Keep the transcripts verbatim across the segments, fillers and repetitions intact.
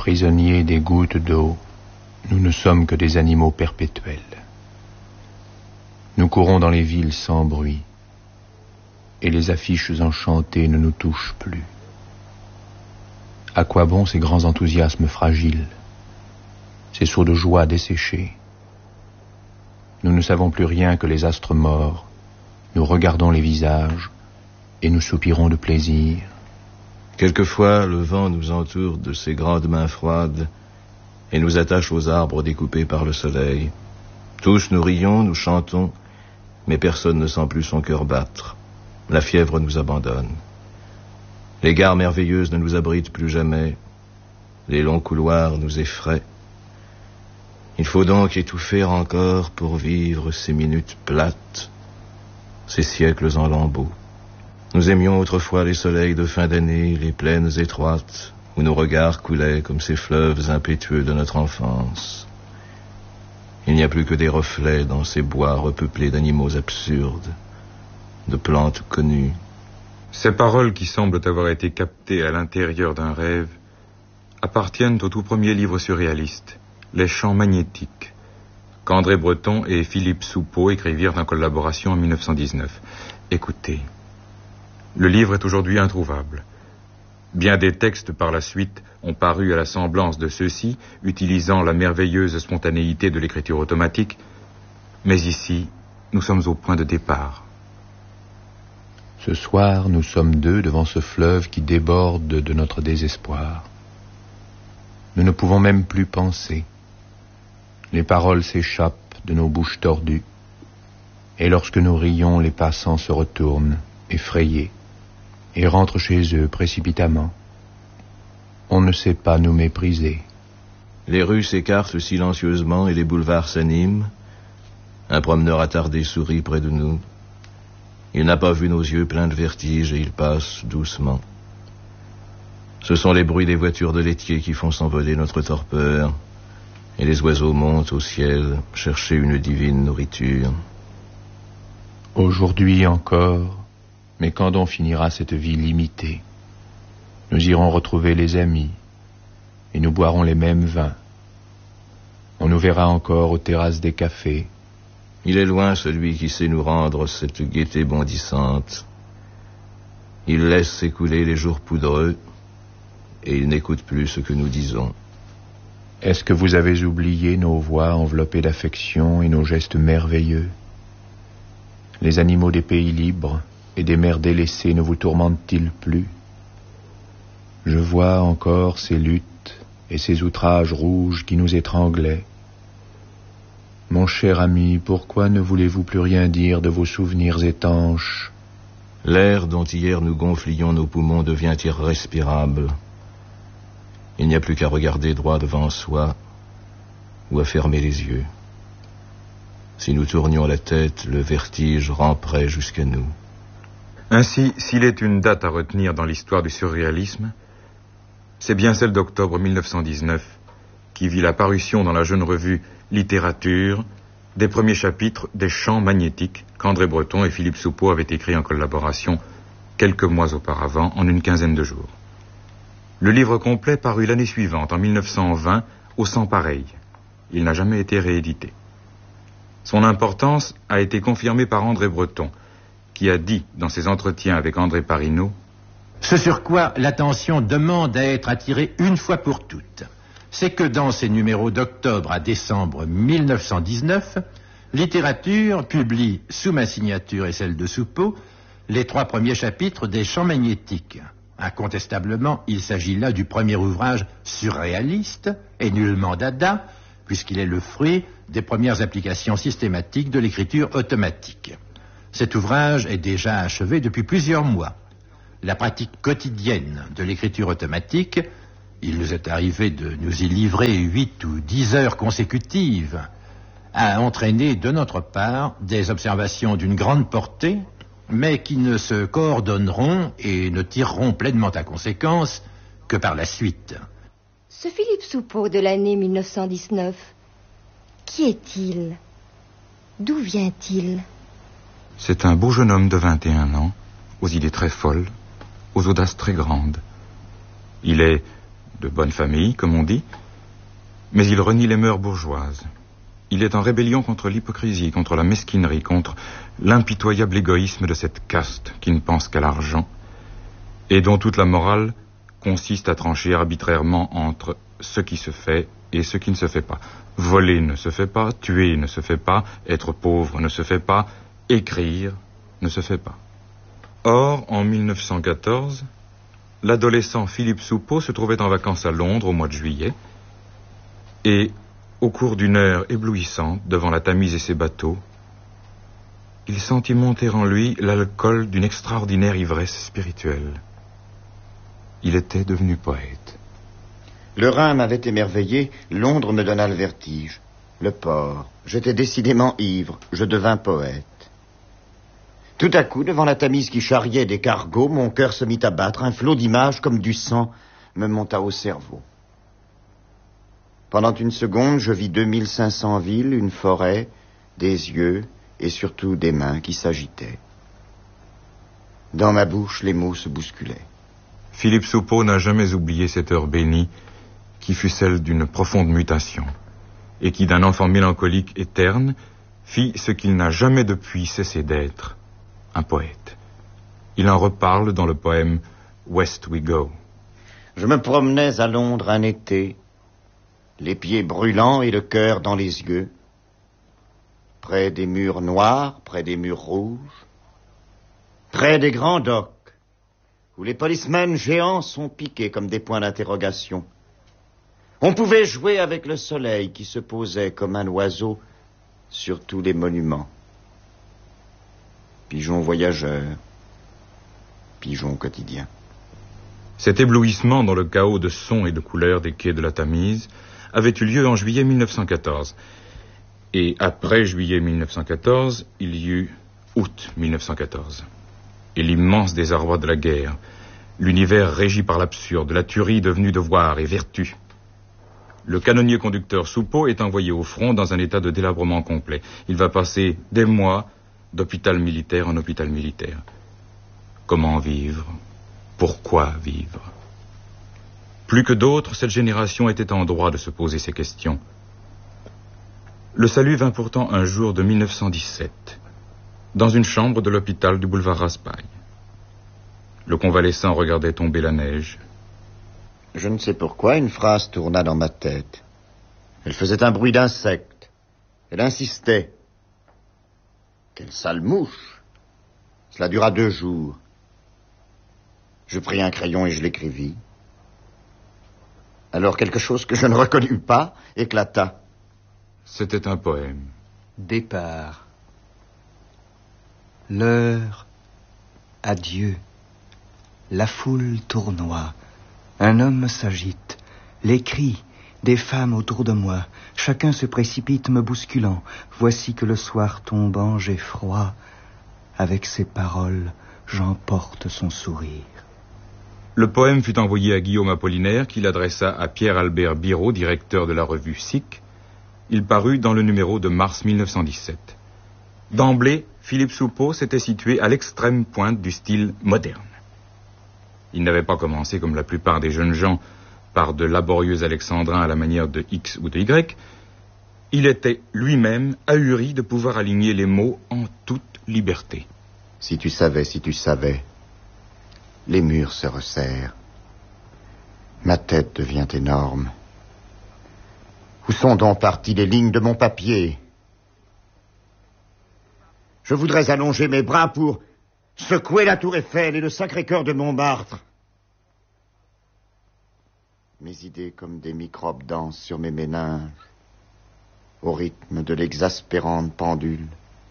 Prisonniers des gouttes d'eau, nous ne sommes que des animaux perpétuels. Nous courons dans les villes sans bruit, et les affiches enchantées ne nous touchent plus. À quoi bon ces grands enthousiasmes fragiles, ces sauts de joie desséchés? Nous ne savons plus rien que les astres morts, nous regardons les visages, et nous soupirons de plaisir. Quelquefois, le vent nous entoure de ses grandes mains froides et nous attache aux arbres découpés par le soleil. Tous nous rions, nous chantons, mais personne ne sent plus son cœur battre. La fièvre nous abandonne. Les gares merveilleuses ne nous abritent plus jamais. Les longs couloirs nous effraient. Il faut donc étouffer encore pour vivre ces minutes plates, ces siècles en lambeaux. Nous aimions autrefois les soleils de fin d'année, les plaines étroites, où nos regards coulaient comme ces fleuves impétueux de notre enfance. Il n'y a plus que des reflets dans ces bois repeuplés d'animaux absurdes, de plantes connues. Ces paroles qui semblent avoir été captées à l'intérieur d'un rêve appartiennent au tout premier livre surréaliste, Les Champs magnétiques, qu'André Breton et Philippe Soupeau écrivirent en collaboration en mille neuf cent dix-neuf. Écoutez. Le livre est aujourd'hui introuvable. Bien des textes par la suite ont paru à la semblance de ceux-ci, utilisant la merveilleuse spontanéité de l'écriture automatique, mais ici, nous sommes au point de départ. Ce soir, nous sommes deux devant ce fleuve qui déborde de notre désespoir. Nous ne pouvons même plus penser. Les paroles s'échappent de nos bouches tordues, et lorsque nous rions, les passants se retournent, effrayés, et rentrent chez eux précipitamment. On ne sait pas nous mépriser. Les rues s'écartent silencieusement et les boulevards s'animent. Un promeneur attardé sourit près de nous. Il n'a pas vu nos yeux pleins de vertige et il passe doucement. Ce sont les bruits des voitures de laitiers qui font s'envoler notre torpeur, et les oiseaux montent au ciel chercher une divine nourriture. Aujourd'hui encore, mais quand on finira cette vie limitée, nous irons retrouver les amis, et nous boirons les mêmes vins. On nous verra encore aux terrasses des cafés. Il est loin celui qui sait nous rendre cette gaieté bondissante. Il laisse s'écouler les jours poudreux, et il n'écoute plus ce que nous disons. Est-ce que vous avez oublié nos voix enveloppées d'affection et nos gestes merveilleux? Les animaux des pays libres et des mers délaissées ne vous tourmentent-ils plus? Je vois encore ces luttes et ces outrages rouges qui nous étranglaient. Mon cher ami, pourquoi ne voulez-vous plus rien dire de vos souvenirs étanches? L'air dont hier nous gonflions nos poumons devient irrespirable. Il n'y a plus qu'à regarder droit devant soi ou à fermer les yeux. Si nous tournions la tête, le vertige ramperait jusqu'à nous. Ainsi, s'il est une date à retenir dans l'histoire du surréalisme, c'est bien celle d'octobre mille neuf cent dix-neuf, qui vit la parution dans la jeune revue Littérature des premiers chapitres des Champs magnétiques qu'André Breton et Philippe Soupeau avaient écrits en collaboration quelques mois auparavant, en une quinzaine de jours. Le livre complet parut l'année suivante, en mille neuf cent vingt, au Sans Pareil. Il n'a jamais été réédité. Son importance a été confirmée par André Breton, qui a dit dans ses entretiens avec André Parinaud: Ce sur quoi l'attention demande à être attirée une fois pour toutes, c'est que dans ses numéros d'octobre à décembre mille neuf cent dix-neuf, Littérature publie, sous ma signature et celle de Soupeau, les trois premiers chapitres des Champs magnétiques. Incontestablement, il s'agit là du premier ouvrage surréaliste et nullement dada, puisqu'il est le fruit des premières applications systématiques de l'écriture automatique. Cet ouvrage est déjà achevé depuis plusieurs mois. La pratique quotidienne de l'écriture automatique, il nous est arrivé de nous y livrer huit ou dix heures consécutives, a entraîné de notre part des observations d'une grande portée, mais qui ne se coordonneront et ne tireront pleinement à conséquence que par la suite. Ce Philippe Soupeau de l'année mille neuf cent dix-neuf, qui est-il? D'où vient-il? C'est un beau jeune homme de vingt et un ans, aux idées très folles, aux audaces très grandes. Il est de bonne famille, comme on dit, mais il renie les mœurs bourgeoises. Il est en rébellion contre l'hypocrisie, contre la mesquinerie, contre l'impitoyable égoïsme de cette caste qui ne pense qu'à l'argent et dont toute la morale consiste à trancher arbitrairement entre ce qui se fait et ce qui ne se fait pas. Voler ne se fait pas, tuer ne se fait pas, être pauvre ne se fait pas, écrire ne se fait pas. Or, en mille neuf cent quatorze, l'adolescent Philippe Soupeau se trouvait en vacances à Londres au mois de juillet, et, au cours d'une heure éblouissante, devant la Tamise et ses bateaux, il sentit monter en lui l'alcool d'une extraordinaire ivresse spirituelle. Il était devenu poète. Le Rhin m'avait émerveillé, Londres me donna le vertige. Le port, j'étais décidément ivre, je devins poète. Tout à coup, devant la Tamise qui charriait des cargos, mon cœur se mit à battre, un flot d'images comme du sang me monta au cerveau. Pendant une seconde, je vis deux mille cinq cents villes, une forêt, des yeux et surtout des mains qui s'agitaient. Dans ma bouche, les mots se bousculaient. Philippe Soupeau n'a jamais oublié cette heure bénie qui fut celle d'une profonde mutation et qui, d'un enfant mélancolique et terne, fit ce qu'il n'a jamais depuis cessé d'être, un poète. Il en reparle dans le poème « West We Go ». Je me promenais à Londres un été, les pieds brûlants et le cœur dans les yeux, près des murs noirs, près des murs rouges, près des grands docks, où les policemen géants sont piqués comme des points d'interrogation. On pouvait jouer avec le soleil qui se posait comme un oiseau sur tous les monuments. Pigeons voyageurs, pigeons quotidiens. Cet éblouissement dans le chaos de sons et de couleurs des quais de la Tamise avait eu lieu en juillet mille neuf cent quatorze. Et après juillet mille neuf cent quatorze, il y eut août mille neuf cent quatorze. Et l'immense désarroi de la guerre, l'univers régi par l'absurde, la tuerie devenue devoir et vertu. Le canonnier conducteur Soupeau est envoyé au front dans un état de délabrement complet. Il va passer des mois d'hôpital militaire en hôpital militaire. Comment vivre? Pourquoi vivre? Plus que d'autres, cette génération était en droit de se poser ces questions. Le salut vint pourtant un jour de mille neuf cent dix-sept, dans une chambre de l'hôpital du boulevard Raspail. Le convalescent regardait tomber la neige. Je ne sais pourquoi, une phrase tourna dans ma tête. Elle faisait un bruit d'insecte. Elle insistait. Quelle sale mouche! Cela dura deux jours. Je pris un crayon et je l'écrivis. Alors quelque chose que je ne reconnus pas éclata. C'était un poème. Départ. L'heure, adieu. La foule tournoie. Un homme s'agite. Les cris des femmes autour de moi. Chacun se précipite me bousculant. Voici que le soir tombant, j'ai froid. Avec ses paroles, j'emporte son sourire. Le poème fut envoyé à Guillaume Apollinaire, qui l'adressa à Pierre-Albert Biraud, directeur de la revue S I C. Il parut dans le numéro de mars mille neuf cent dix-sept. D'emblée, Philippe Soupeau s'était situé à l'extrême pointe du style moderne. Il n'avait pas commencé, comme la plupart des jeunes gens, par de laborieux alexandrins à la manière de X ou de Y. Il était lui-même ahuri de pouvoir aligner les mots en toute liberté. Si tu savais, si tu savais, les murs se resserrent. Ma tête devient énorme. Où sont donc parties les lignes de mon papier? Je voudrais allonger mes bras pour secouer la tour Eiffel et le Sacré-Cœur de Montmartre. Mes idées comme des microbes dansent sur mes méninges, au rythme de l'exaspérante pendule.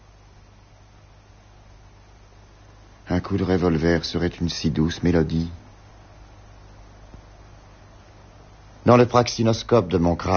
Un coup de revolver serait une si douce mélodie. Dans le praxinoscope de mon crâne,